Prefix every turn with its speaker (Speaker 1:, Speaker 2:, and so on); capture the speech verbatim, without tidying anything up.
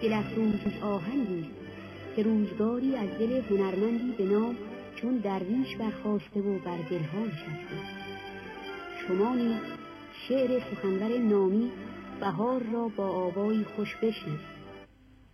Speaker 1: دل‌افروز آهنگی که روزگاری از دل هنرمندی به نام چون درویش برخاسته و بر دلها نشسته. شما نیز شعر سخنور نامی بهار را با آوایی خوش بشنوید.